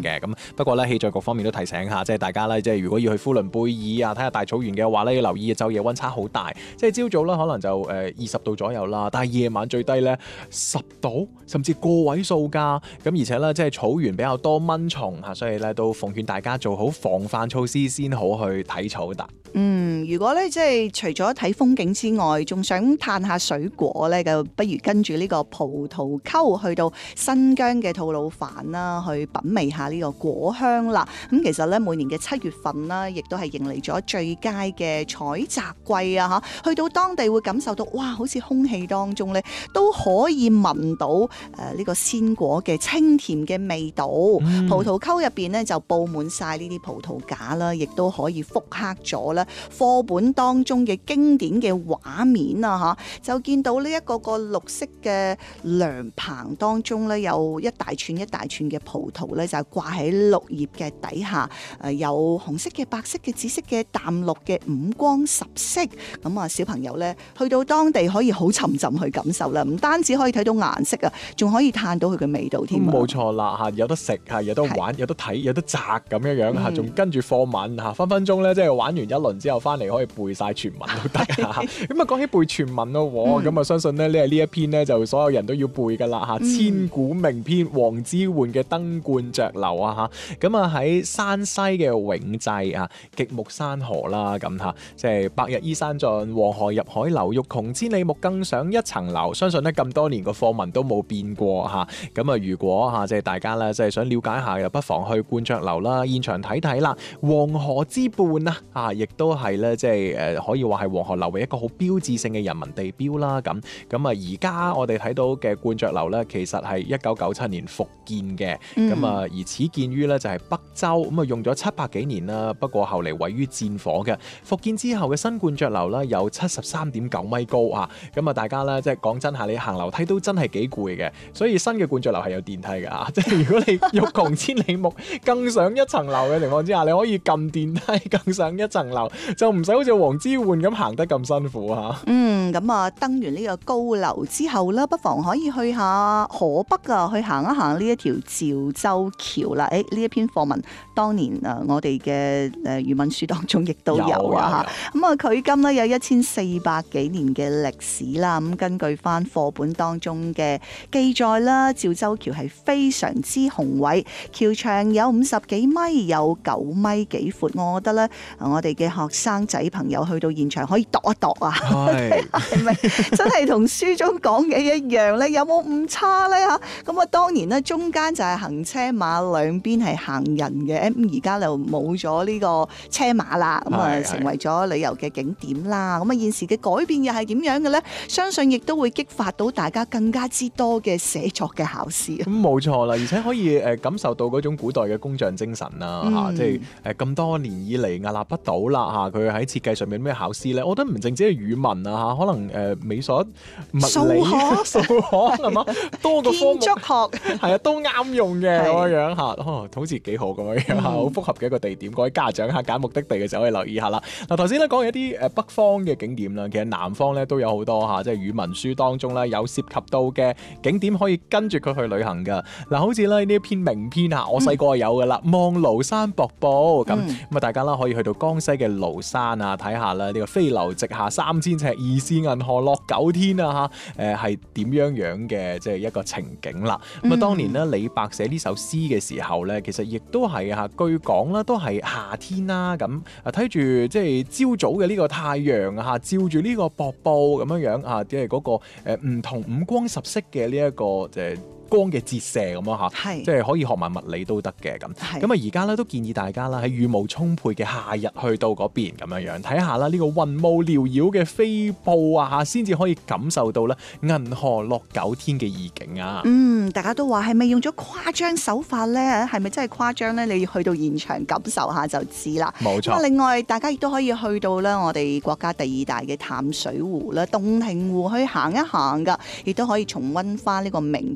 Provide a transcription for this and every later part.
嘅。咁不過咧，氣象局方面都提醒下，即係大家咧，即係如果要去呼倫貝爾啊睇下大草原嘅話咧，要留意晝夜溫差好大。即係朝早咧可能就20度左右啦，但係夜晚最低咧10度，甚至個位數㗎。咁而且咧，即係草原比較多蚊蟲嚇，所以咧都奉勸大家做好防範措施先好去睇草㗎。 如果咧即係除咗睇風景之外，仲想嘆下水果咧，就不如跟住呢個葡萄溝去到新疆嘅吐魯番啦，去品味下呢個果香啦。咁其實咧每年嘅7月份啦，亦都係迎嚟咗最佳嘅採摘季啊！嚇，去到當地會感受到哇，好似空氣當中咧都可以聞到呢個鮮果嘅清甜嘅味道。葡萄溝入邊咧就佈滿晒呢啲葡萄架啦，亦都可以復刻咗咧課本當中嘅經典嘅畫面啊！嚇，就見到呢一個綠色嘅涼棚當中咧，有一大串一大串嘅葡萄咧，就掛喺綠葉嘅底下，有紅色嘅、白色嘅、紫色嘅、淡綠嘅五光十色。咁啊，小朋友咧去到當地可以好沉浸去感受啦，唔單止可以睇到顏色啊，仲可以嘆到佢嘅味道添。 冇錯啦嚇，有得食嚇，有得玩，有得睇，有得摘咁樣嚇，仲跟住課文嚇，分分鐘咧即係玩完一輪之後翻嚟可以背晒全文都得嚇。咁啊講起背全文咯，咁啊相信咧呢一篇咧就所有人都要背噶啦嚇，千古名篇黃之渙嘅《登鸛雀樓》啊嚇，咁啊喺山西嘅永濟啊，極目山河啦咁嚇，即係白日依山盡，黃河入海流，欲窮千里目，更上一層樓。相信咧咁多年個課文都冇變過嚇。咁啊如果嚇即係大家咧即係想了解下，又不妨去鸛雀樓啦，現場睇睇啦。黃河之畔啊，亦都係咧即係可以話係黃河流域一個好標誌性嘅人民地標啦。咁啊而家我哋睇到嘅鸛雀樓咧，其實係1997年復建嘅。咁啊而始建於咧就係北周，咁啊用咗700幾年啦。不過後嚟毀於戰火嘅。復建之後嘅新鸛雀樓咧有73.9米高啊。咁啊大家咧即係講真下，你行樓梯都真係幾攰嘅。所以新嘅鸛雀樓係有電梯嘅嚇，即係如果你欲窮千里目，更上一層樓嘅情況之下，你可以撳電梯更上一層樓，就唔使好似黃之渙咁行得咁辛苦嚇。 咁啊登完呢個高樓之後啦，不妨可以去下河北啊，去行一行呢一條趙州橋啦。呢一篇課文當年我哋嘅語文書當中亦都有啊嚇。咁啊距今呢有1400幾年嘅歷史啦。咁根據翻課本當中嘅記載啦，趙州橋係非常之宏偉，橋長有50幾米，有9米幾闊。我覺得咧，我哋嘅學生仔朋友去到現場可以度一度啊，係咪真係同書中講嘅一樣咧？有冇誤差咧嚇？咁啊，當然咧，中間就係行車馬，兩邊係行人嘅。咁而家就冇咗呢個車馬啦，咁啊成為咗旅遊嘅景點啦。咁啊現時嘅改變又係點樣嘅咧？相信亦都會激發到大家更加之多嘅寫作嘅考試。 咁冇錯啦，而且可以感受到嗰種古代嘅工匠精神啦嚇，即係咁多年以嚟屹立不倒啦嚇。佢喺設計上面咩考試咧？我覺得唔淨止係語文啊嚇，可能美術、物理、數學係嘛，多個科目建築學係啊都啱用嘅咁樣嚇，好似幾好咁樣嚇，好複合嘅一個地點。各位家長嚇揀目的地嘅時候可以留意下啦。嗱頭先咧講一啲北方嘅景點啦，其實南方咧都有好多嚇，即係語文書當中咧有涉及到嘅景點可以跟住佢去旅行㗎。嗱好似咧呢一篇名篇啊，我細個有㗎啦，望廬山瀑布咁啊，大家啦可以去到江西嘅廬山啊睇下啦，呢個飛流直下3000尺，疑是銀河落九天啊嚇，係點樣嘅即係一個情景啦。咁啊當年咧李白寫呢首詩嘅時候咧，其實亦都係嚇據講啦，都係夏天啦咁啊，睇住即係朝早嘅呢個太陽啊照住呢個瀑布咁樣啊，即係嗰個唔同五光十色嘅呢一個光嘅折射咁啊嚇，即係可以學埋物理都得嘅咁。咁啊而家咧都建議大家啦喺羽毛充沛嘅夏日去到嗰邊咁樣睇下啦，呢個雲霧繚繞嘅飛瀑啊嚇，先至可以感受到咧銀河落九天嘅意境啊。 大家都話係咪用咗誇張手法咧？係咪真係誇張咧？你要去到現場感受下就知啦。 冇錯。 另外大家亦都可以去到咧我哋國家第2大嘅淡水湖啦，洞庭湖去行一行噶，亦都可以重溫翻呢個名篇啦，就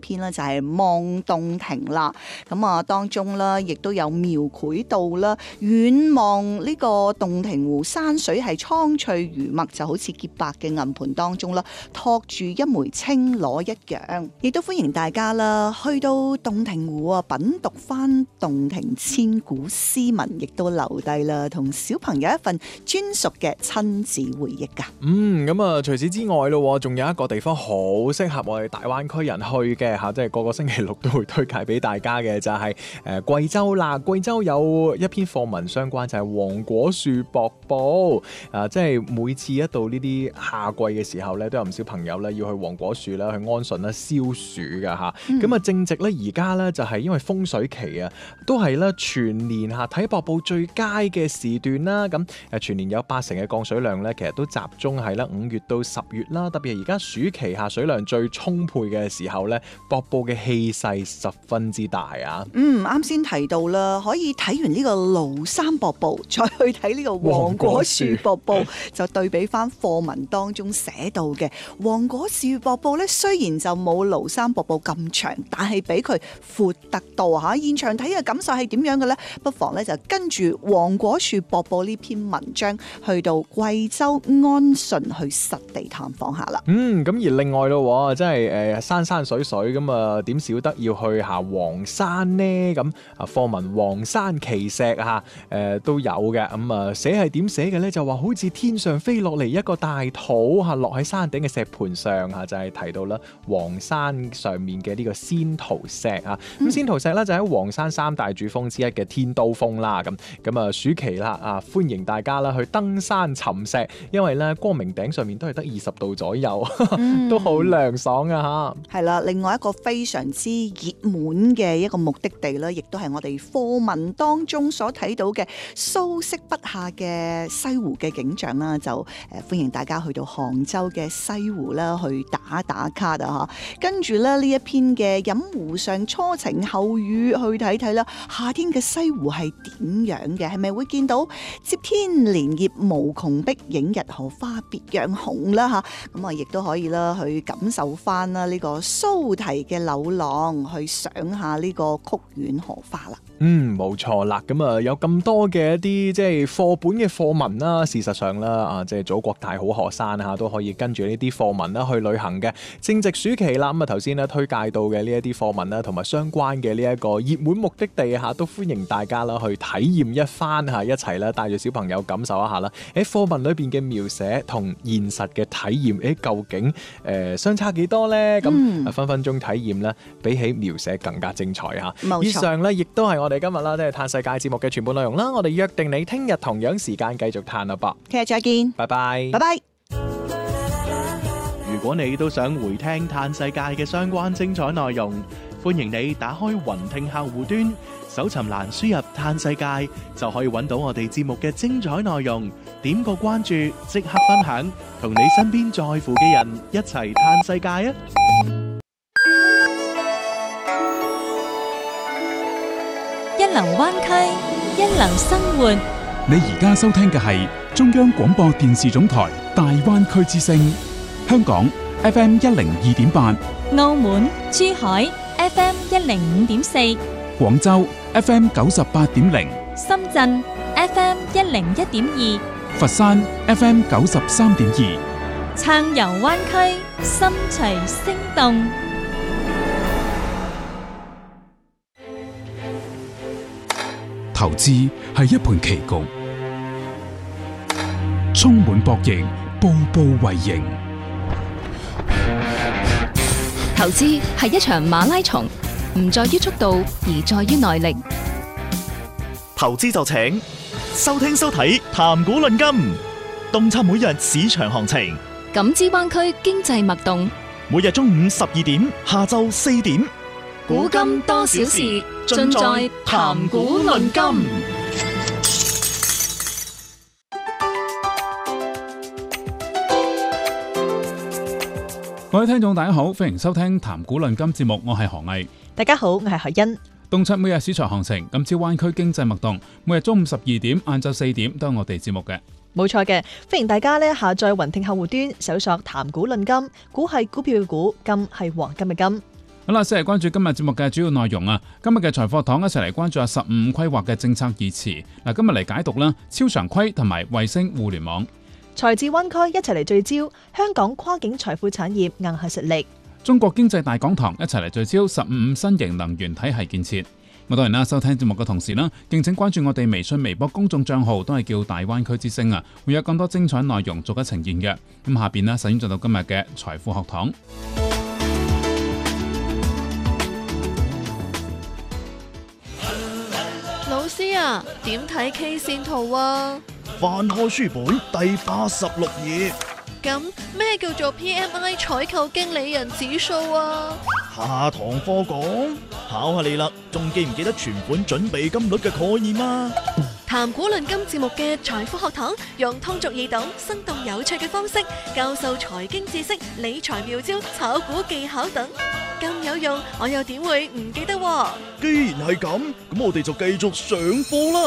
就係望洞庭啦。咁啊，當中啦，亦都有描繪到啦，遠望呢個洞庭湖山水係蒼翠如墨，就好似潔白嘅銀盤當中啦，托住一枚青螺一樣。亦都歡迎大家啦，去到洞庭湖啊，品讀翻洞庭千古詩文，亦都留低啦，同小朋友一份專屬嘅親子回憶噶。 咁啊，除此之外咯，仲有一個地方好適合我哋大灣區人去嘅嚇，即係個個星期六都會推介俾大家嘅，就係貴州啦。貴州有一篇課文相關，就係黃果樹瀑布。即係每次一到呢啲夏季嘅時候咧，都有唔少朋友咧要去黃果樹啦，去安順啦消暑㗎嚇。咁啊，正值咧而家咧就係因為風水期啊，都係咧全年嚇睇瀑布最佳嘅時段啦。咁全年有80%嘅降水量咧，其實都集中係咧5月到10月啦。特別係而家暑期下水量最充沛嘅時候咧，瀑布嘅氣勢十分之大啊！ 啱先提到啦，可以睇完呢個廬山瀑布，再去睇呢個黃果樹瀑布，就對比翻課文當中寫到嘅黃果樹瀑布咧，雖然就冇廬山瀑布咁長，但係比佢闊得多嚇。現場睇嘅感受係點樣嘅呢？不妨咧就跟住黃果樹瀑布呢篇文章去到貴州安順去實地探訪下啦。 咁而另外咯，即係山山水水咁啊，點少得要去下黃山呢？咁啊，課文黃山奇石啊，都有嘅。咁啊，寫係點寫嘅咧？就話好似天上飛落嚟一個大土嚇，落喺山頂嘅石盤上嚇，就係提到啦黃山上面嘅呢個仙桃石啊。咁仙桃石咧就喺黃山3大主峰之一嘅天都峰啦。咁啊，暑期啦歡迎大家啦去登山尋石，因為咧光明頂上面都係得20度左右，都好涼爽啊嚇。 係啦，另外一個非常之熱門嘅一個目的地咧，亦都係我哋課文當中所睇到嘅蘇式筆下嘅西湖嘅景象啦，就歡迎大家去到杭州嘅西湖啦，去打卡啊嚇。跟住咧呢一篇嘅飲湖上初晴後雨，去睇睇啦，夏天嘅西湖係點樣嘅？係咪會見到接天連葉無窮碧，映日荷花別樣紅啦嚇？咁啊，亦都可以啦，去感受翻啦呢個蘇堤嘅柳浪，去賞下呢個曲苑荷花啦。 冇錯啦。咁啊，有咁多嘅一啲即係課本嘅課文啦，事實上啦，即係祖國大好河山嚇，都可以跟住呢啲課文啦去旅行嘅。正值暑期啦，咁啊頭先咧推介到嘅呢一啲課文啦，同埋相關嘅呢一個熱門目的地嚇，都歡迎大家啦去體驗一番嚇，一齊咧帶住小朋友感受一下啦。喺課文裏邊嘅描寫同現實嘅體驗，究竟相差幾多呢？咁分分鐘體驗咧，比起描寫更加精彩嚇。以上咧，亦都係我哋今日啦，即係嘆世界節目嘅全部內容啦。我哋約定你聽日同樣時間繼續嘆啦噃。 聽日再見， 拜拜， 拜拜。 如果你都想回聽嘆世界嘅相關精彩內容，歡迎你打開雲聽客戶端，搜尋欄輸入嘆世界，就可以揾到我哋節目嘅精彩內容。點個關注，即刻分享，同你身邊在乎嘅人一齊嘆世界啊！ 一流灣區，一流生活。 你而家收聽嘅係中央廣播電視總台大灣區之聲，香港 FM 102.8， 澳門、珠海 FM 105.4， 廣州 FM 98.0， 深圳 FM 101.2， 佛山 FM 93.2， 撐遊灣區，心隨聲動。 投資係一盤棋局，充滿博弈，步步為營。 投資係一場馬拉松，唔在於速度，而在於耐力。 投資就請收聽收睇談股論金，洞察每日市場行情， 感知灣區經濟脈動。 每日中午12點，下晝4點， 古今多少事，盡在談股論金。 各位聽眾大家好，歡迎收聽談股論金節目，我係何毅。 大家好，我係何欣。 洞察每日市場行情，感知灣區經濟脈動，每日中午12點、晏晝4點都係我哋節目嘅。 冇錯嘅，歡迎大家咧下載雲聽客戶端，搜索談股論金，股係股票嘅股，金係黃金嘅金。 好啦，先嚟關注今日節目嘅主要內容啊！今日嘅財課堂一齊嚟關注下15規劃嘅政策議詞。嗱，今日嚟解讀啦，超常規同埋衛星互聯網。 財智灣區一齊嚟聚焦香港跨境財富產業硬核實力。 中國經濟大講堂一齊嚟聚焦15新型能源體系建設。咁當然啦，收聽節目嘅同時啦，敬請關注我哋微信、微博公眾帳號，都係叫大灣區之聲啊，會有更多精彩內容逐一呈現嘅。咁下邊呢，首先進到今日嘅財富學堂。 老師啊，點睇 K 線圖啊？ 翻開書本第86頁。 咁咩叫做 PMI 採購經理人指數啊？ 下堂課講，考下你啦，仲記唔記得存款準備金率嘅概念啊？ 談古論今節目嘅財富學堂，用通俗易懂、生動有趣嘅方式教授財經知識、理財妙招、炒股技巧等，咁有用，我又點會唔記得喎？ 既然係咁，咁我哋就繼續上課啦。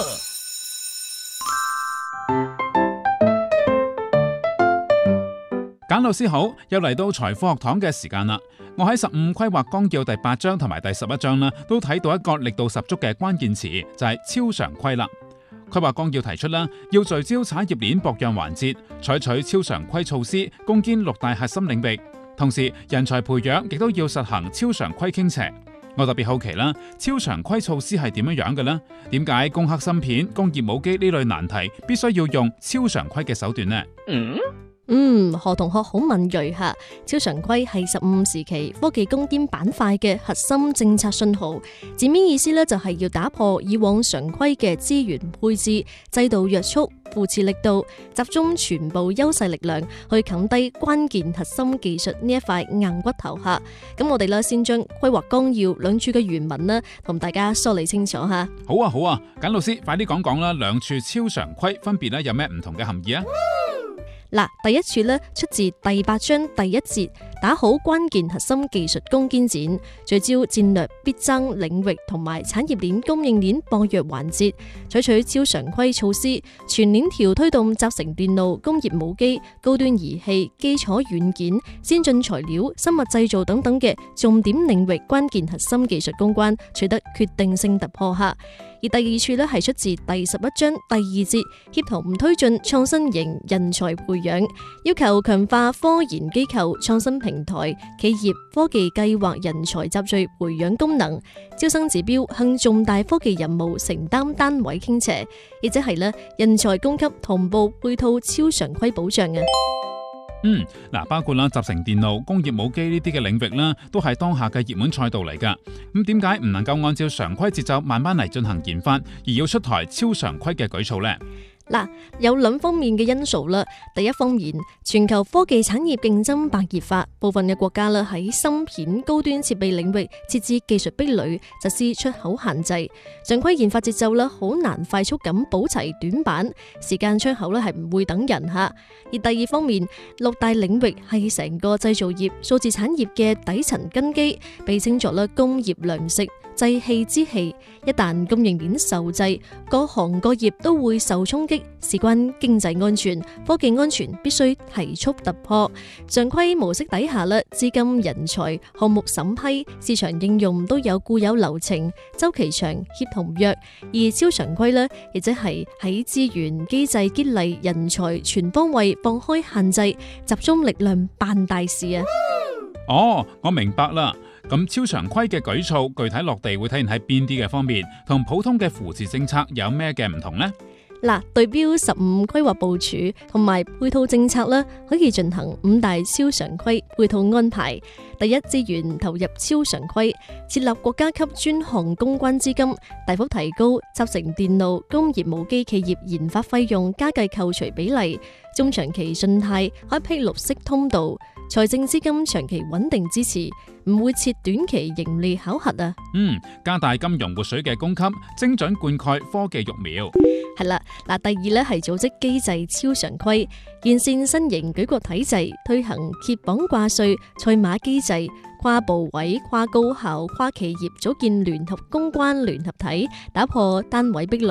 簡老師好，又嚟到財富學堂嘅時間啦。我喺15規劃綱要第8章同埋第11章啦，都睇到一個力度十足嘅關鍵詞，就係超常規啦。規劃綱要提出啦，要聚焦產業鏈各樣環節，採取超常規措施，攻堅6大核心領域。同時，人才培養亦都要實行超常規傾斜。我特別好奇啦，超常規措施係點樣嘅呢？點解攻克芯片、工業母機呢類難題必須要用超常規嘅手段呢？ 何同學好敏銳吓。超常規係15時期科技攻堅板塊嘅核心政策信號，字面意思呢，就係要打破以往常規嘅資源配置、制度約束、扶持力度，集中全部優勢力量去啃低關鍵核心技術呢一塊硬骨頭吓。咁我哋呢，先將規劃綱要兩處嘅原文呢，同大家梳理清楚吓。 好啊，簡老師快啲講講啦，兩處超常規分別咧有咩唔同嘅含義啊？ 嗱，第一處咧出自第8章第1節，打好關鍵核心技術攻堅戰，聚焦戰略必爭領域同埋產業鏈供應鏈薄弱環節，採取超常規措施，全鏈條推動集成電路、工業母機、高端儀器、基礎軟件、先進材料、生物製造等等嘅重點領域關鍵核心技術攻關，取得決定性突破下。而第二處咧係出自第11章第2節，協同推進創新型人才培養，要求強化科研機構、創新平台、企業科技計劃人才集聚培養功能，招生指標向重大科技任務承擔單位傾斜，亦即係人才供給同步配套超常規保障啊。 包括啦集成電路、工業母機呢啲嘅領域啦，都係當下嘅熱門賽道嚟噶。咁點解唔能夠按照常規節奏慢慢嚟進行研發，而要出台超常規嘅舉措呢？ 有兩方面嘅因素啦。第一方面，全球科技產業競爭白熱化，部分嘅國家啦喺芯片高端設備領域設置技術壁壘，實施出口限制，常規研發節奏啦好難快速咁補齊短板，時間窗口咧係唔會等人吓。而第二方面，6大領域係成個製造業、數字產業嘅底層根基，被稱作工業糧食、製器之器。一旦供應鏈受制，各行各業都會受衝擊，事關經濟安全、科技安全，必須提速突破。常規模式底下咧，資金、人才、項目審批、市場應用都有固有流程，周期長、協同弱。而超常規呢，亦即係喺資源、機制、激勵、人才全方位放開限制，集中力量辦大事啊！ 我明白啦。咁超常規嘅舉措具體落地會體現喺邊啲嘅方面，同普通嘅扶持政策有咩嘅唔同呢？ 對標15規劃部署同埋配套政策啦，可以進行5大超常規配套安排。第一，資源投入超常規，設立國家級專項公關資金，大幅提高集成電路、工業母機企業研發費用加計扣除比例，中長期信貸開闢綠色通道，財政資金長期穩定支持，唔會設短期盈利考核啊。 加大金融活水嘅供給，精準灌溉科技育苗。 係啦，第二咧係組織機制超常規，完善新型舉國體制，推行揭綁掛帥、賽馬機制，跨部委、跨高校、跨企業組建聯合公關聯合體，打破單位壁壘，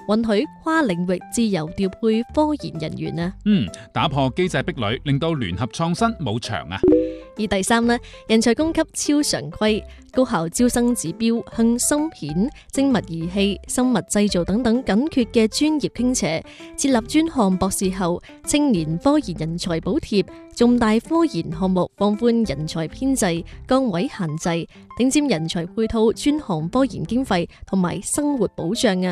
允許跨領域自由調配科研人員啊。 打破機制壁壘，令到聯合創新冇牆啊。 而第三呢，人才供給超常規，高校招生指標向芯片、精密儀器、生物製造等等緊缺嘅專業傾斜，設立專項博士後青年科研人才補貼，重大科研項目放寬人才編制、崗位限制，頂尖人才配套專項科研經費同埋生活保障啊。